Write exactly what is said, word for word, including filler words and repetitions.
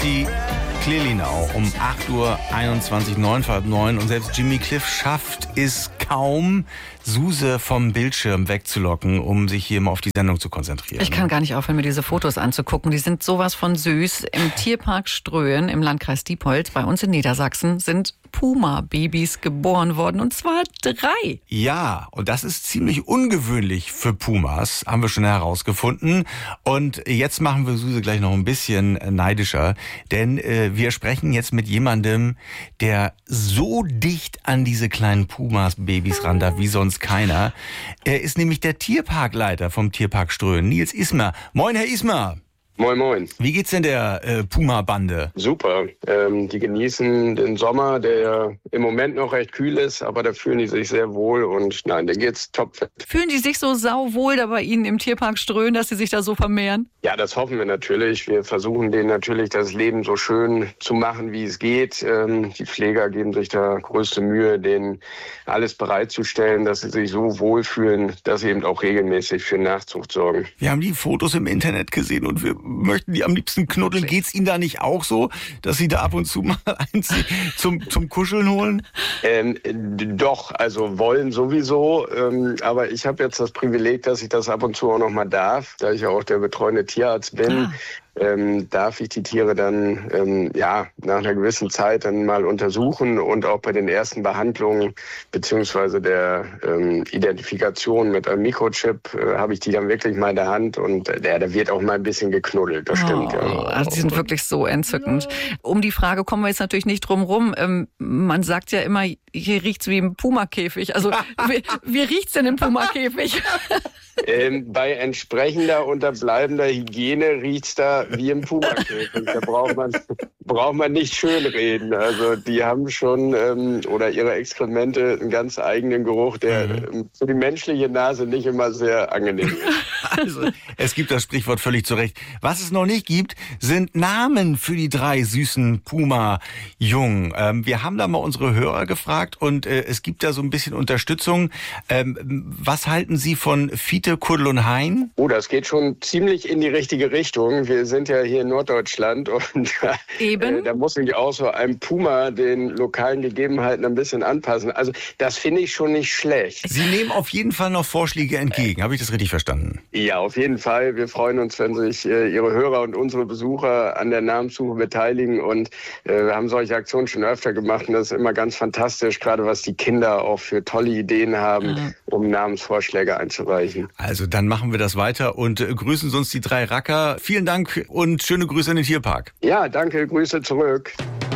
die Clearly-Now um acht Uhr einundzwanzig, neun, halb neun. Und selbst Jimmy Cliff schafft es kaum, Suse vom Bildschirm wegzulocken, um sich hier mal auf die Sendung zu konzentrieren. Ich kann gar nicht aufhören, mir diese Fotos anzugucken. Die sind sowas von süß. Im Tierpark Ströhen im Landkreis Diepholz bei uns in Niedersachsen sind Puma-Babys geboren worden, und zwar drei. Ja, und das ist ziemlich ungewöhnlich für Pumas, haben wir schon herausgefunden. Und jetzt machen wir Suse gleich noch ein bisschen neidischer, denn äh, wir sprechen jetzt mit jemandem, der so dicht an diese kleinen Pumas-Babys ran darf wie sonst keiner. Er ist nämlich der Tierparkleiter vom Tierpark Ströhen, Nils Ismer. Moin, Herr Ismer. Moin, moin. Wie geht's denn der äh, Puma-Bande? Super. Ähm, die genießen den Sommer, der ja im Moment noch recht kühl ist, aber da fühlen die sich sehr wohl und nein, denen geht's topfit. Fühlen die sich so sauwohl da bei Ihnen im Tierpark Ströhen, dass sie sich da so vermehren? Ja, das hoffen wir natürlich. Wir versuchen denen natürlich das Leben so schön zu machen, wie es geht. Ähm, die Pfleger geben sich da größte Mühe, denen alles bereitzustellen, dass sie sich so wohlfühlen, dass sie eben auch regelmäßig für Nachzucht sorgen. Wir haben die Fotos im Internet gesehen und wir möchten die am liebsten knuddeln. Geht's Ihnen da nicht auch so, dass Sie da ab und zu mal eins zum, zum Kuscheln holen? Ähm, doch, also wollen sowieso. Ähm, aber ich habe jetzt das Privileg, dass ich das ab und zu auch noch mal darf, da ich ja auch der betreuende Tierarzt bin. Ah. Ähm, darf ich die Tiere dann ähm, ja nach einer gewissen Zeit dann mal untersuchen und auch bei den ersten Behandlungen beziehungsweise der ähm, Identifikation mit einem Mikrochip äh, habe ich die dann wirklich mal in der Hand und äh, der, der wird auch mal ein bisschen geknuddelt, das stimmt. Oh, ja. Also die sind wirklich so entzückend. Um die Frage kommen wir jetzt natürlich nicht drum rum. Ähm, man sagt ja immer, hier riecht's wie im Pumakäfig. Also wie, wie riecht's denn im Pumakäfig? Ähm, bei entsprechender unterbleibender Hygiene riecht's da wie im Pumakäfig. Da braucht man, braucht man nicht schönreden. Also die haben schon, ähm, oder ihre Exkremente, einen ganz eigenen Geruch, der mhm. für die menschliche Nase nicht immer sehr angenehm ist. Also, es gibt das Sprichwort völlig zu Recht. Was es noch nicht gibt, sind Namen für die drei süßen Puma-Jungen. Ähm, wir haben da mal unsere Hörer gefragt und äh, es gibt da so ein bisschen Unterstützung. Ähm, was halten Sie von Fiete, Kuddel und Hein? Oh, das geht schon ziemlich in die richtige Richtung. Wir sind ja hier in Norddeutschland und Eben. Äh, da muss ich auch so einem Puma den lokalen Gegebenheiten ein bisschen anpassen. Also das finde ich schon nicht schlecht. Sie nehmen auf jeden Fall noch Vorschläge entgegen. Habe ich das richtig verstanden? Ja, auf jeden Fall. Wir freuen uns, wenn sich äh, Ihre Hörer und unsere Besucher an der Namenssuche beteiligen. Und äh, wir haben solche Aktionen schon öfter gemacht. Und das ist immer ganz fantastisch, gerade was die Kinder auch für tolle Ideen haben, mhm. um Namensvorschläge einzureichen. Also dann machen wir das weiter und äh, grüßen Sie uns die drei Racker. Vielen Dank und schöne Grüße an den Tierpark. Ja, danke. Grüße zurück.